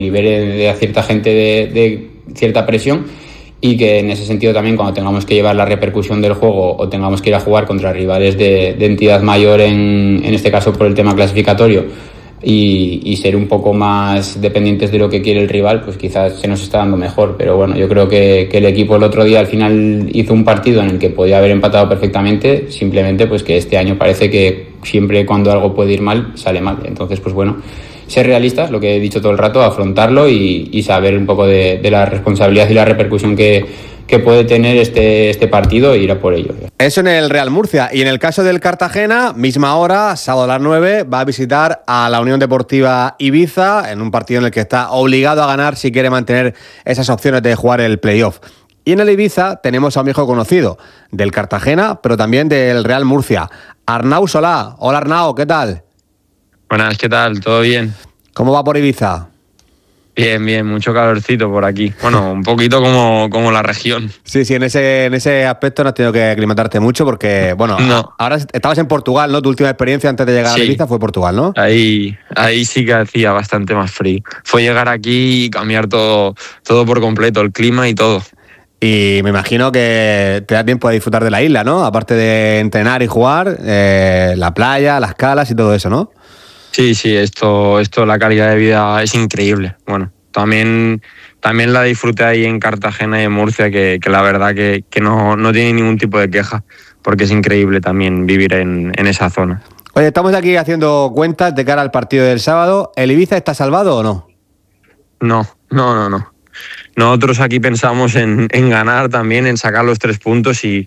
libere de cierta gente de cierta presión, y que en ese sentido también, cuando tengamos que llevar la repercusión del juego o tengamos que ir a jugar contra rivales de entidad mayor, en este caso por el tema clasificatorio, y ser un poco más dependientes de lo que quiere el rival, pues quizás se nos está dando mejor. Pero bueno, yo creo que el equipo el otro día al final hizo un partido en el que podía haber empatado perfectamente, simplemente pues que este año parece que siempre cuando algo puede ir mal, sale mal. Entonces, pues bueno, ser realistas, lo que he dicho todo el rato, afrontarlo y saber un poco de la responsabilidad y la repercusión que puede tener este partido, e ir a por ello. Eso en el Real Murcia. Y en el caso del Cartagena, misma hora, sábado a las 9, va a visitar a la Unión Deportiva Ibiza en un partido en el que está obligado a ganar si quiere mantener esas opciones de jugar el playoff. Y en el Ibiza tenemos a un viejo conocido del Cartagena, pero también del Real Murcia, Arnau Solà. Hola Arnau, ¿qué tal? Buenas, ¿qué tal? ¿Todo bien? ¿Cómo va por Ibiza? Bien, mucho calorcito por aquí. Bueno, un poquito como la región. Sí, en ese aspecto no has tenido que aclimatarte mucho porque, bueno, no. Ahora estabas en Portugal, ¿no? Tu última experiencia antes de llegar a Ibiza fue Portugal, ¿no? Ahí sí que hacía bastante más frío. Fue llegar aquí y cambiar todo por completo, el clima y todo. Y me imagino que te da tiempo de disfrutar de la isla, ¿no? Aparte de entrenar y jugar, la playa, las calas y todo eso, ¿no? Sí, esto, la calidad de vida es increíble. Bueno, también la disfruté ahí en Cartagena y en Murcia, que la verdad que no tiene ningún tipo de queja, porque es increíble también vivir en esa zona. Oye, estamos aquí haciendo cuentas de cara al partido del sábado. ¿El Ibiza está salvado o no? No. Nosotros aquí pensamos en ganar también, en sacar los 3 puntos y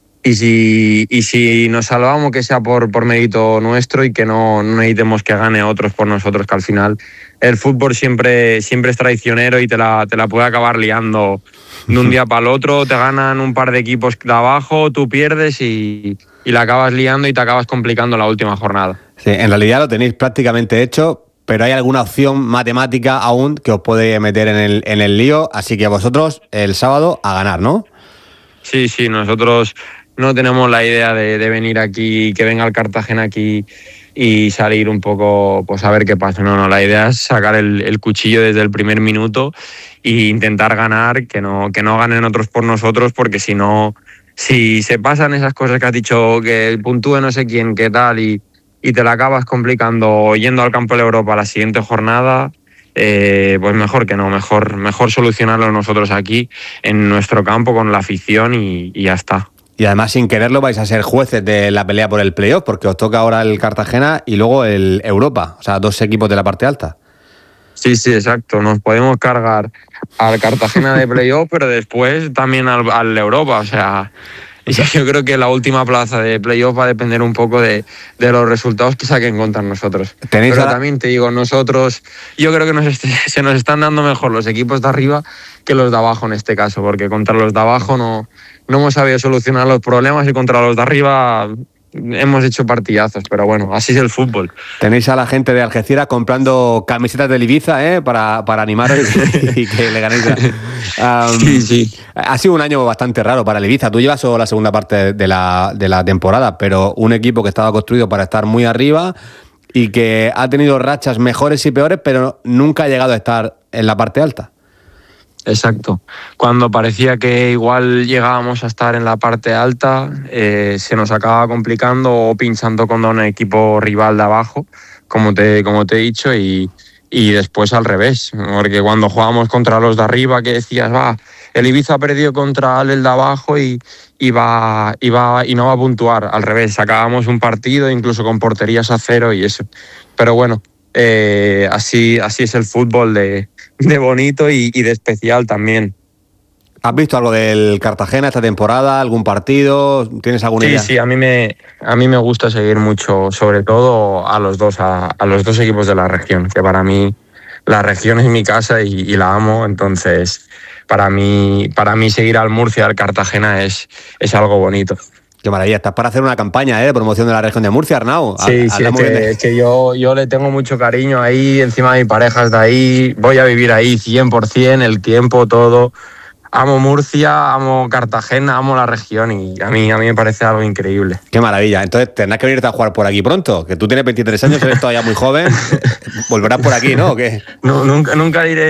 si nos salvamos, que sea por mérito nuestro y que no necesitemos que gane otros por nosotros, que al final el fútbol siempre es traicionero y te la puede acabar liando de un día para el otro. Te ganan un par de equipos de abajo, tú pierdes y la acabas liando y te acabas complicando la última jornada. Sí, en realidad lo tenéis prácticamente hecho, pero hay alguna opción matemática aún que os puede meter en el lío, así que vosotros el sábado a ganar, ¿no? Sí, nosotros no tenemos la idea de venir aquí, que venga el Cartagena aquí y salir un poco, pues a ver qué pasa. No, la idea es sacar el cuchillo desde el primer minuto e intentar ganar, que no ganen otros por nosotros, porque si no, si se pasan esas cosas que has dicho, que puntúe no sé quién, qué tal, y te la acabas complicando yendo al campo de la Europa la siguiente jornada, pues mejor que no, mejor solucionarlo nosotros aquí en nuestro campo con la afición y ya está. Y además, sin quererlo, vais a ser jueces de la pelea por el playoff, porque os toca ahora el Cartagena y luego el Europa, o sea, 2 equipos de la parte alta. Sí, exacto. Nos podemos cargar al Cartagena de playoff, pero después también al Europa. O sea, yo creo que la última plaza de playoff va a depender un poco de los resultados que saquen contra nosotros. Pero también te digo, nosotros, yo creo que se nos están dando mejor los equipos de arriba que los de abajo en este caso, porque contra los de abajo no hemos sabido solucionar los problemas y contra los de arriba hemos hecho partidazos, pero bueno, así es el fútbol. Tenéis a la gente de Algeciras comprando camisetas del Ibiza, para animaros y que le ganéis. Sí. Ha sido un año bastante raro para el Ibiza. Tú llevas solo la segunda parte de la temporada, pero un equipo que estaba construido para estar muy arriba y que ha tenido rachas mejores y peores, pero nunca ha llegado a estar en la parte alta. Exacto. Cuando parecía que igual llegábamos a estar en la parte alta, se nos acaba complicando o pinchando con un equipo rival de abajo, como te he dicho, y después al revés, porque cuando jugábamos contra los de arriba, que decías, el Ibiza ha perdido contra el de abajo y no va a puntuar. Al revés, sacábamos un partido incluso con porterías a 0 y eso. Pero bueno, así es el fútbol de bonito y de especial también. ¿Has visto algo del Cartagena esta temporada? ¿Algún partido? ¿Tienes alguna idea? Sí, a mí me gusta seguir mucho, sobre todo a los dos equipos de la región, que para mí la región es mi casa y la amo. Entonces para mí seguir al Murcia, al Cartagena es algo bonito. Qué maravilla, estás para hacer una campaña de promoción de la región de Murcia, Arnau. Sí, es que yo le tengo mucho cariño ahí, encima mi pareja es de ahí, voy a vivir ahí 100%, el tiempo, todo. amo Murcia, amo Cartagena, amo la región y a mí me parece algo increíble. Qué maravilla. Entonces tendrás que venirte a jugar por aquí pronto, que tú tienes 23 años, eres todavía muy joven. Volverás por aquí, ¿no? ¿O qué? Nunca diré